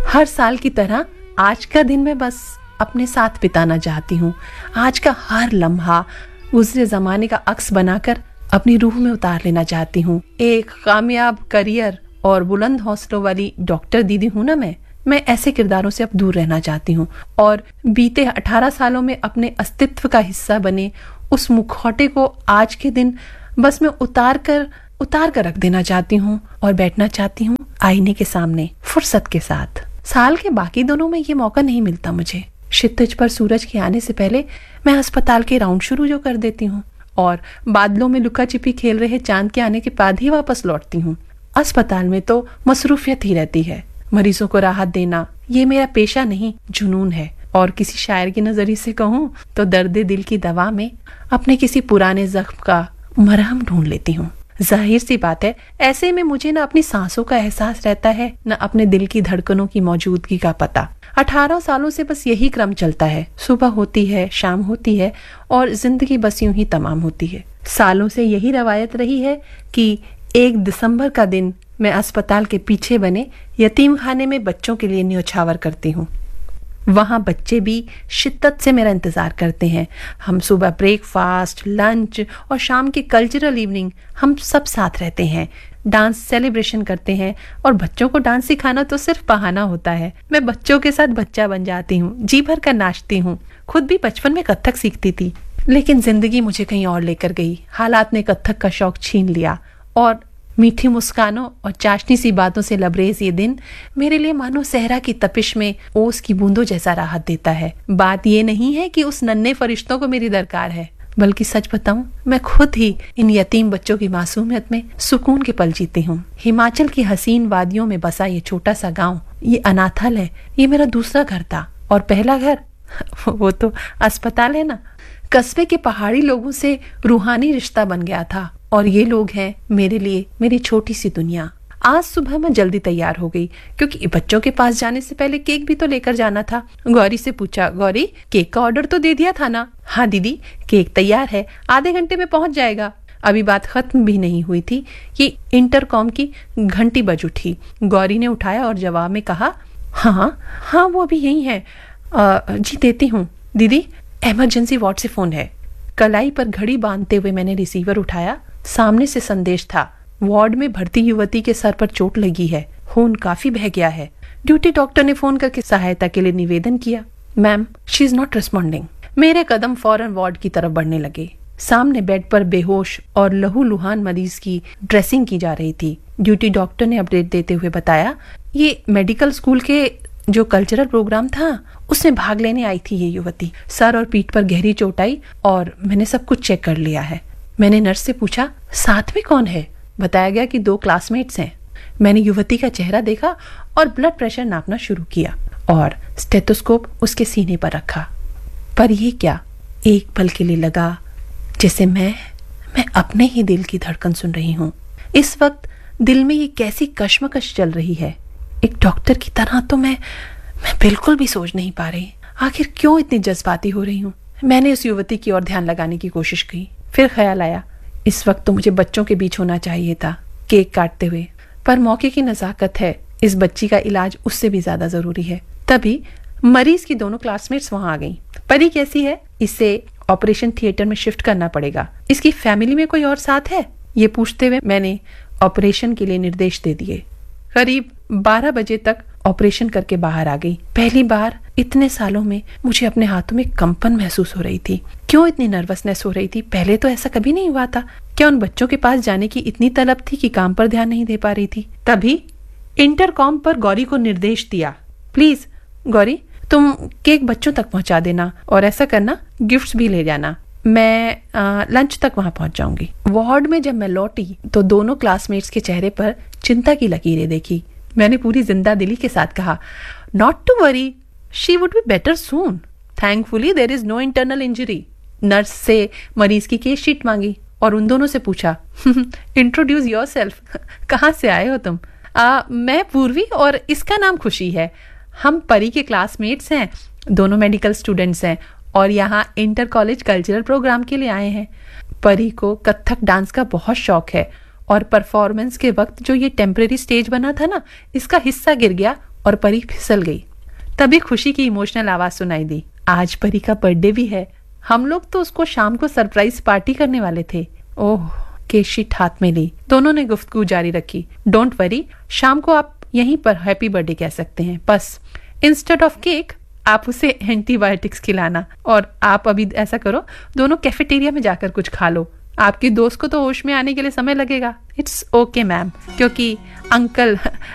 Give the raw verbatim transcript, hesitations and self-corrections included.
हर साल की तरह आज का दिन मैं बस अपने साथ बिताना चाहती हूँ। आज का हर लम्हा गुजरे जमाने का अक्स बनाकर अपनी रूह में उतार लेना चाहती हूँ। एक कामयाब करियर और बुलंद हौसलों वाली डॉक्टर दीदी हूँ ना मैं मैं ऐसे किरदारों से अब दूर रहना चाहती हूँ और बीते अठारह सालों में अपने अस्तित्व का हिस्सा बने उस मुखौटे को आज के दिन बस मैं उतार कर उतार कर रख देना चाहती हूँ और बैठना चाहती हूँ आईने के सामने फुर्सत के साथ। साल के बाकी दिनों में ये मौका नहीं मिलता मुझे। क्षितिज पर सूरज के आने से पहले मैं अस्पताल के राउंड शुरू जो कर देती हूँ और बादलों में लुका छिपी खेल रहे चांद के आने के बाद ही वापस लौटती हूँ। अस्पताल में तो मसरूफियत ही रहती है। मरीजों को राहत देना ये मेरा पेशा नहीं जुनून है और किसी शायर के नजरिए से कहूँ तो दर्द दिल की दवा में अपने किसी पुराने जख्म का मरहम ढूंढ लेती हूँ। जाहिर सी बात है ऐसे में मुझे न अपनी सांसों का एहसास रहता है न अपने दिल की धड़कनों की मौजूदगी का पता। अठारह सालों से बस यही क्रम चलता है। सुबह होती है, शाम होती है और जिंदगी बस यूं ही तमाम होती है। सालों से यही रवायत रही है कि एक दिसंबर का दिन मैं अस्पताल के पीछे बने यतीम खाने में बच्चों के लिए न्योछावर करती हूँ। वहां बच्चे भी शिद्दत से मेरा इंतजार करते हैं। हम सुबह ब्रेकफास्ट, लंच और शाम की कल्चरल इवनिंग हम सब साथ रहते हैं, डांस सेलिब्रेशन करते हैं और बच्चों को डांस सिखाना तो सिर्फ बहाना होता है। मैं बच्चों के साथ बच्चा बन जाती हूँ, जी भर कर नाचती हूँ। खुद भी बचपन में कथक सीखती थी, लेकिन जिंदगी मुझे कहीं और लेकर गई। हालात ने कथक का शौक छीन लिया और मीठी मुस्कानों और चाशनी सी बातों से लबरेज ये दिन मेरे लिए मानो सहरा की तपिश में ओस की बूंदों जैसा राहत देता है। बात ये नहीं है कि उस नन्हे फरिश्तों को मेरी दरकार है, बल्कि सच बताऊं मैं खुद ही इन यतीम बच्चों की मासूमियत में सुकून के पल जीती हूँ। हिमाचल की हसीन वादियों में बसा ये छोटा सा गांव, ये अनाथालय, ये मेरा दूसरा घर था और पहला घर वो तो अस्पताल है ना। कस्बे के पहाड़ी लोगों से रूहानी रिश्ता बन गया था और ये लोग हैं मेरे लिए मेरी छोटी सी दुनिया। आज सुबह मैं जल्दी तैयार हो गई क्योंकि बच्चों के पास जाने से पहले केक भी तो लेकर जाना था। गौरी से पूछा, गौरी केक का ऑर्डर तो दे दिया था ना? हाँ दीदी, केक तैयार है, आधे घंटे में पहुंच जाएगा। अभी बात खत्म भी नहीं हुई थी कि इंटरकॉम की घंटी बज उठी। गौरी ने उठाया और जवाब में कहा, हाँ हाँ वो अभी यही है। आ, जी देती हूँ दीदी, इमरजेंसी वार्ड से फोन है। कलाई पर घड़ी बांधते हुए मैंने रिसीवर उठाया। सामने से संदेश था, वार्ड में भर्ती युवती के सर पर चोट लगी है, खून काफी बह गया है। ड्यूटी डॉक्टर ने फोन करके सहायता के लिए निवेदन किया। Ma'am, she is not responding. मेरे कदम फौरन वार्ड की तरफ बढ़ने लगे। सामने बेड पर बेहोश और लहूलुहान मरीज की ड्रेसिंग की जा रही थी। ड्यूटी डॉक्टर ने अपडेट देते हुए बताया, ये मेडिकल स्कूल के जो कल्चरल प्रोग्राम था उसमें भाग लेने आई थी ये युवती। सर और पीठ पर गहरी चोट आई और मैंने सब कुछ चेक कर लिया है। मैंने नर्स से पूछा, साथ में कौन है? बताया गया कि दो क्लासमेट्स हैं। मैंने युवती का चेहरा देखा और ब्लड प्रेशर नापना शुरू किया और स्टेथोस्कोप उसके सीने पर रखा। पर ये क्या, एक पल के लिए लगा जैसे मैं मैं अपने ही दिल की धड़कन सुन रही हूँ। इस वक्त दिल में ये कैसी कश्मकश चल रही है। एक डॉक्टर की तरह तो मैं मैं बिल्कुल भी सोच नहीं पा रही, आखिर क्यों इतनी जज्बाती हो रही हूँ। मैंने उस युवती की ओर ध्यान लगाने की कोशिश की, फिर ख्याल आया इस वक्त तो मुझे बच्चों के बीच होना चाहिए था, केक काटते हुए। पर मौके की नजाकत है, इस बच्ची का इलाज उससे भी ज्यादा जरूरी है। तभी मरीज की दोनों क्लासमेट्स वहां आ गई। परी कैसी है? इसे ऑपरेशन थिएटर में शिफ्ट करना पड़ेगा। इसकी फैमिली में कोई और साथ है? ये पूछते हुए मैंने ऑपरेशन के लिए निर्देश दे दिए। करीब बारह बजे तक ऑपरेशन करके बाहर आ गई। पहली बार इतने सालों में मुझे अपने हाथों में कंपन महसूस हो रही थी। क्यों इतनी नर्वसनेस हो रही थी? पहले तो ऐसा कभी नहीं हुआ था। क्या उन बच्चों के पास जाने की इतनी तलब थी कि काम पर ध्यान नहीं दे पा रही थी? तभी इंटरकॉम पर गौरी को निर्देश दिया, प्लीज गौरी तुम केक बच्चों तक पहुंचा देना और ऐसा करना गिफ्ट्स भी ले जाना। मैं आ, लंच तक वहां पहुंच जाऊंगी। वार्ड में जब मैं लौटी तो दोनों क्लासमेट्स के चेहरे पर चिंता की लकीरें देखी। मैंने पूरी जिंदा दिली के साथ कहा, not to worry, she would be better soon. Thankfully there is no internal injury. Nurse से मरीज की केस शीट मांगी और उन दोनों से पूछा, इंट्रोड्यूस योरसेल्फ, कहाँ से आए हो तुम? आ, मैं पूर्वी और इसका नाम खुशी है। हम परी के क्लासमेट्स हैं, दोनों मेडिकल स्टूडेंट्स हैं और यहाँ इंटर कॉलेज कल्चरल प्रोग्राम के लिए आए हैं। परी को कथक डांस का बहुत शौक है और परफॉर्मेंस के वक्त जो ये टेम्परेरी स्टेज बना था ना, इसका हिस्सा गिर गया और परी फिसल गई। तभी खुशी की इमोशनल आवाज सुनाई दी, आज परी का बर्थडे भी है। हम लोग तो उसको शाम को सरप्राइज पार्टी करने वाले थे। ओह, केक शीट हाथ में ली दोनों ने गुफ्तगू जारी रखी। डोंट वरी, शाम को आप यहीं पर हैप्पी बर्थडे कह सकते हैं, बस इंस्टेड ऑफ केक आप उसे एंटीबायोटिक्स खिलाना। और आप अभी ऐसा करो, दोनों कैफेटेरिया में जाकर कुछ खा लो, आपकी दोस्त को तो होश में आने के लिए समय लगेगा। इट्स ओके मैम, क्योंकि अंकल